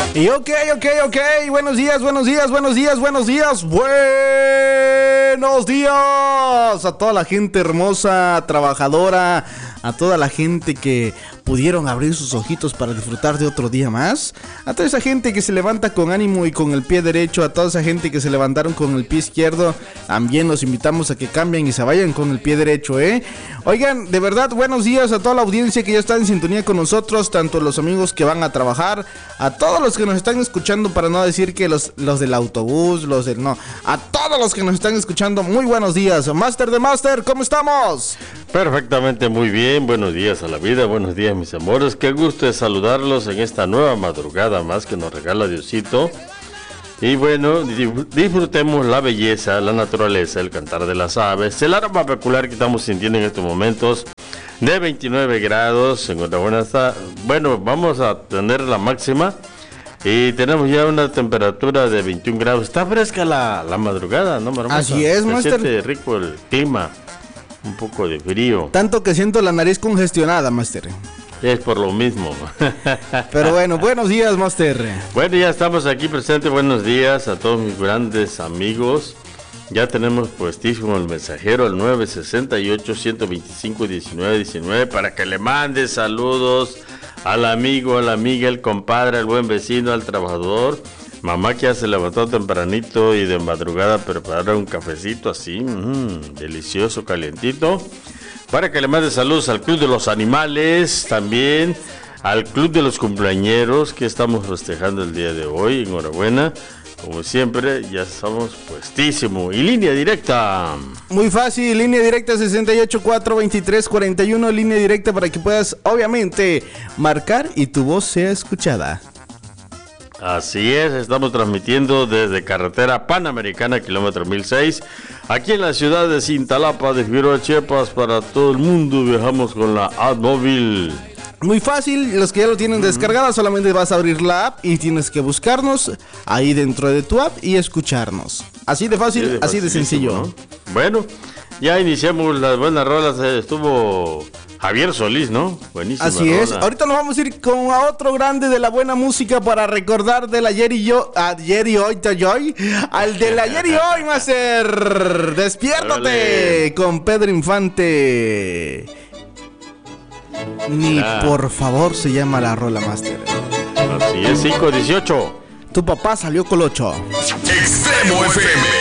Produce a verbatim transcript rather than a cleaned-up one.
Y ok, ok, ok, buenos días, buenos días, buenos días, buenos días, buenos días a toda la gente hermosa, trabajadora, a toda la gente que pudieron abrir sus ojitos para disfrutar de otro día más, a toda esa gente que se levanta con ánimo y con el pie derecho, a toda esa gente que se levantaron con el pie izquierdo, también los invitamos a que cambien y se vayan con el pie derecho, ¿eh? Oigan, de verdad, buenos días a toda la audiencia que ya está en sintonía con nosotros, tanto los amigos que van a trabajar, a todos los que nos están escuchando, para no decir que los, los del autobús, los del no, a todos los que nos están escuchando, muy buenos días. Master de Master, ¿cómo estamos? Perfectamente, muy bien, buenos días a la vida, buenos días mis amores, qué gusto es saludarlos en esta nueva madrugada más que nos regala Diosito. Y bueno, disfrutemos la belleza, la naturaleza, el cantar de las aves, el aroma peculiar que estamos sintiendo en estos momentos de veintinueve grados. Enhorabuena está. Bueno, vamos a tener la máxima y tenemos ya una temperatura de veintiún grados. Está fresca la, la madrugada, ¿no, hermosa? Así es, Se Master. siente rico el clima, un poco de frío. Tanto que siento la nariz congestionada, Master. Es por lo mismo. Pero bueno, buenos días, Master. Bueno, ya estamos aquí presentes. Buenos días a todos mis grandes amigos. Ya tenemos puestísimo el mensajero al nueve sesenta y ocho, ciento veinticinco, diecinueve diecinueve para que le mande saludos al amigo, a la amiga, el compadre, al buen vecino, al trabajador. Mamá que ya se levantó tempranito y de madrugada preparar un cafecito así, mmm, delicioso, calientito. Para que le mande saludos al Club de los Animales, también al Club de los Cumpleañeros que estamos festejando el día de hoy. Enhorabuena, como siempre, ya estamos puestísimo. Y línea directa. Muy fácil, línea directa sesenta y ocho, cuatro veintitrés, cuarenta y uno, línea directa para que puedas, obviamente, marcar y tu voz sea escuchada. Así es, estamos transmitiendo desde carretera Panamericana, kilómetro mil seis, aquí en la ciudad de Cintalapa de Figueroa, Chiapas, para todo el mundo. Viajamos con la app móvil. Muy fácil, los que ya lo tienen descargada, solamente vas a abrir la app y tienes que buscarnos ahí dentro de tu app y escucharnos. Así de fácil, así de, así de sencillo, ¿no? Bueno, ya iniciamos las buenas rolas. Estuvo Javier Solís, ¿no? Buenísima. Así rola. es. Ahorita nos vamos a ir con a otro grande de la buena música para recordar del ayer y yo, ayer y hoy, hoy, al del ayer y hoy, Master. Despiértate. Dale. Con Pedro Infante. Ni Ah. por favor se llama la rola, Master. Así es, cinco dieciocho. Tu papá salió colocho. Extremo F M.